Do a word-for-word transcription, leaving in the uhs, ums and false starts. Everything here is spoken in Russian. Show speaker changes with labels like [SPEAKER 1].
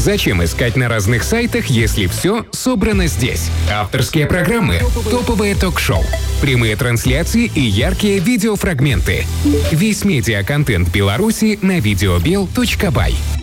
[SPEAKER 1] Зачем искать на разных сайтах, если все собрано здесь? Авторские программы, топовые ток-шоу, прямые трансляции и яркие видеофрагменты. Весь медиаконтент Беларуси на видеобел точка бай.